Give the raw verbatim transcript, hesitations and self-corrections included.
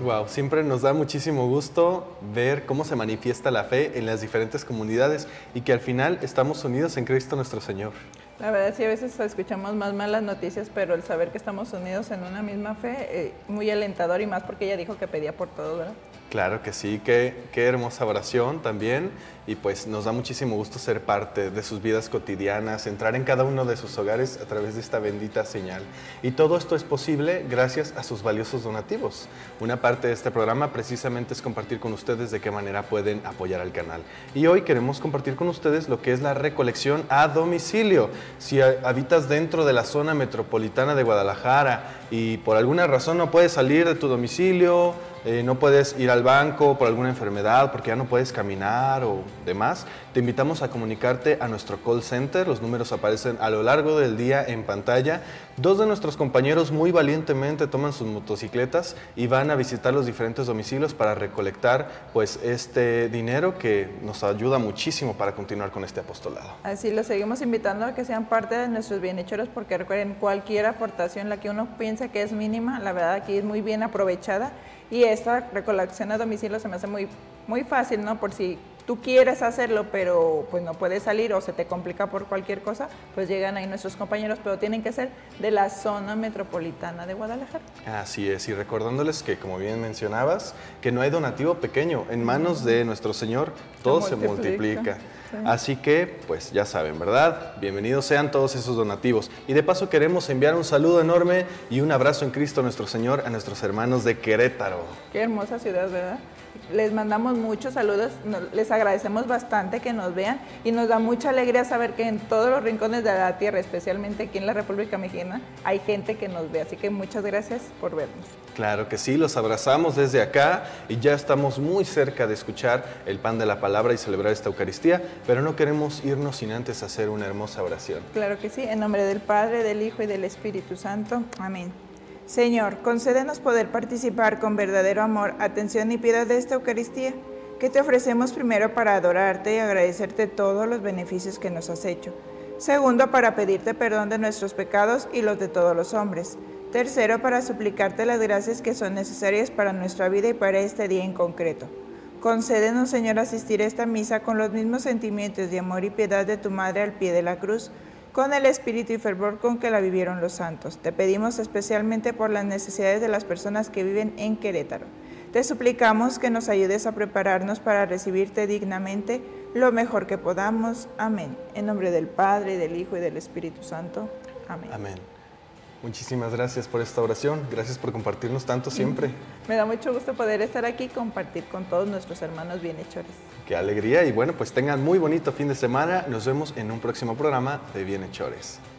Wow, siempre nos da muchísimo gusto ver cómo se manifiesta la fe en las diferentes comunidades y que al final estamos unidos en Cristo nuestro Señor. La verdad sí, a veces escuchamos más malas noticias, pero el saber que estamos unidos en una misma fe, eh, muy alentador, y más porque ella dijo que pedía por todo, ¿verdad? Claro que sí, qué, qué hermosa oración también, y pues nos da muchísimo gusto ser parte de sus vidas cotidianas, entrar en cada uno de sus hogares a través de esta bendita señal. Y todo esto es posible gracias a sus valiosos donativos. Una parte de este programa precisamente es compartir con ustedes de qué manera pueden apoyar al canal. Y hoy queremos compartir con ustedes lo que es la recolección a domicilio. Si habitas dentro de la zona metropolitana de Guadalajara y por alguna razón no puedes salir de tu domicilio, Eh, no puedes ir al banco por alguna enfermedad, porque ya no puedes caminar o demás, te invitamos a comunicarte a nuestro call center. Los números aparecen a lo largo del día en pantalla. Dos de nuestros compañeros muy valientemente toman sus motocicletas y van a visitar los diferentes domicilios para recolectar pues este dinero que nos ayuda muchísimo para continuar con este apostolado. Así los seguimos invitando a que sean parte de nuestros bienhechores, porque recuerden, cualquier aportación, la que uno piensa que es mínima, la verdad aquí es muy bien aprovechada. Y esta recolección a domicilio se me hace muy, muy fácil, ¿no? Por si tú quieres hacerlo, pero pues no puedes salir o se te complica por cualquier cosa, pues llegan ahí nuestros compañeros, pero tienen que ser de la zona metropolitana de Guadalajara. Así es, y recordándoles que, como bien mencionabas, que no hay donativo pequeño. En manos de nuestro Señor todo se multiplica. Se multiplica. Sí. Así que, pues ya saben, ¿verdad? Bienvenidos sean todos esos donativos. Y de paso queremos enviar un saludo enorme y un abrazo en Cristo nuestro Señor a nuestros hermanos de Querétaro. Qué hermosa ciudad, ¿verdad? Les mandamos muchos saludos, les agradecemos bastante que nos vean y nos da mucha alegría saber que en todos los rincones de la tierra, especialmente aquí en la República Mexicana, hay gente que nos ve, así que muchas gracias por vernos. Claro que sí, los abrazamos desde acá y ya estamos muy cerca de escuchar el pan de la palabra y celebrar esta Eucaristía, pero no queremos irnos sin antes hacer una hermosa oración. Claro que sí, en nombre del Padre, del Hijo y del Espíritu Santo. Amén. Señor, concédenos poder participar con verdadero amor, atención y piedad de esta Eucaristía, que te ofrecemos primero para adorarte y agradecerte todos los beneficios que nos has hecho. Segundo, para pedirte perdón de nuestros pecados y los de todos los hombres. Tercero, para suplicarte las gracias que son necesarias para nuestra vida y para este día en concreto. Concédenos, Señor, asistir a esta misa con los mismos sentimientos de amor y piedad de tu Madre al pie de la cruz, con el espíritu y fervor con que la vivieron los santos. Te pedimos especialmente por las necesidades de las personas que viven en Querétaro. Te suplicamos que nos ayudes a prepararnos para recibirte dignamente lo mejor que podamos. Amén. En nombre del Padre, del Hijo y del Espíritu Santo. Amén. Amén. Muchísimas gracias por esta oración. Gracias por compartirnos tanto siempre. Me da mucho gusto poder estar aquí y compartir con todos nuestros hermanos bienhechores. Qué alegría, y bueno, pues tengan muy bonito fin de semana. Nos vemos en un próximo programa de Bienhechores.